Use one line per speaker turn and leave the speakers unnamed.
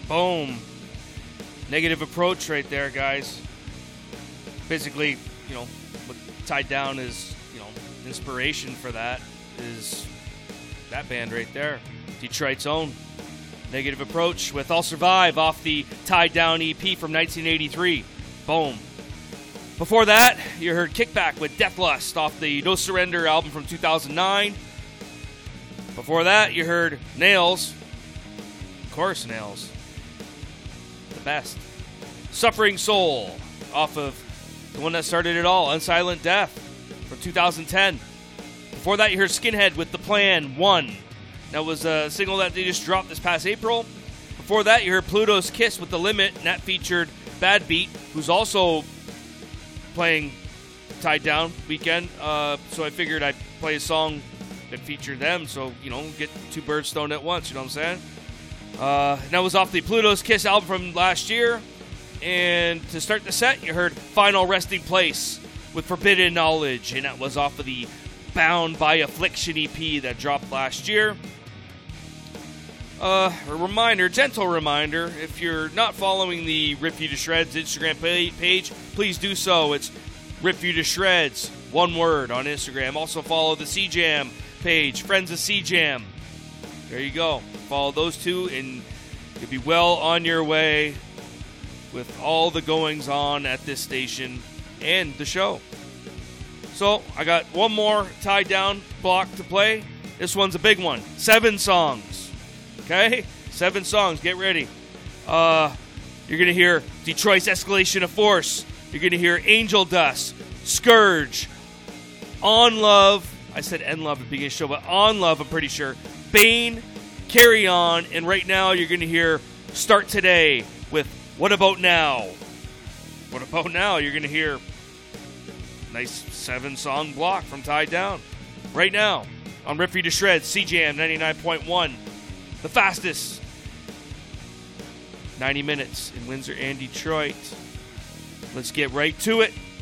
Boom. Negative Approach right there, guys. Basically, what Tied Down is, inspiration for that is that band right there. Detroit's own Negative Approach with I'll Survive off the Tied Down EP from 1983. Boom. Before that, you heard Kickback with Death Lust off the No Surrender album from 2009. Before that, you heard Nails. Of course, Nails. The best. Suffering Soul off of the one that started it all, Unsilent Death from 2010. Before that, you heard Skinhead with The Plan 1. That was a single that they just dropped this past April. Before that, you heard Pluto's Kiss with The Limit, and that featured Bad Beat, who's also playing Tied Down weekend. So I figured I'd play a song that featured them, so, get two birds stoned at once, you know what I'm saying? And that was off the Pluto's Kiss album from last year. And to start the set, you heard Final Resting Place with Forbidden Knowledge, and that was off of the Bound by Affliction EP that dropped last year. A gentle reminder, if you're not following the Rip You to Shreds Instagram page, please do so. It's Rip You to Shreds, one word, on Instagram. Also follow the CJAM page, Friends of CJAM. There you go. Follow those two, and you'll be well on your way with all the goings on at this station and the show. So, I got one more Tied Down block to play. This one's a big one. 7 songs. Okay? 7 songs. Get ready. You're going to hear Detroit's Escalation of Force. You're going to hear Angel Dust, Scourge, On Love. I said N Love at the beginning of the show, but On Love, I'm pretty sure. Bane, Carry On, and right now you're going to hear Start Today with What About Now? What About Now? You're going to hear nice 7-song block from Tied Down. Right now, on Rip You to Shreds, CJAM 99.1. The fastest 90 minutes in Windsor and Detroit. Let's get right to it.